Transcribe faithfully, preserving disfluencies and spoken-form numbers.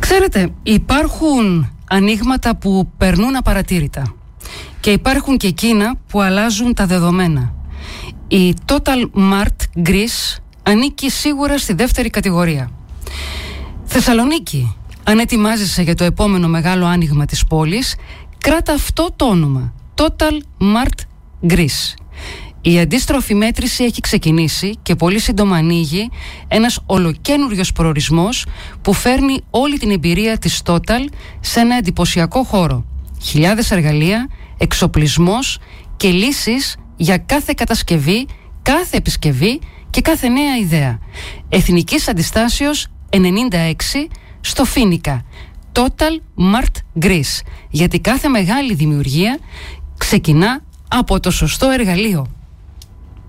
Ξέρετε, υπάρχουν ανοίγματα που περνούν απαρατήρητα και υπάρχουν και εκείνα που αλλάζουν τα δεδομένα. Η Total Mart Greece ανήκει σίγουρα στη δεύτερη κατηγορία. Θεσσαλονίκη, αν ετοιμάζεσαι για το επόμενο μεγάλο άνοιγμα της πόλης, κράτα αυτό το όνομα, Total Mart Greece. Η αντίστροφη μέτρηση έχει ξεκινήσει και πολύ σύντομα ανοίγει ένας ολοκαίνουριος προορισμός που φέρνει όλη την εμπειρία της Total σε ένα εντυπωσιακό χώρο. Χιλιάδες εργαλεία, εξοπλισμός και λύσεις για κάθε κατασκευή, κάθε επισκευή και κάθε νέα ιδέα. Εθνικής Αντιστάσεως ενενήντα έξι στο Φοίνικα. Total Mart Greece. Γιατί κάθε μεγάλη δημιουργία ξεκινά από το σωστό εργαλείο.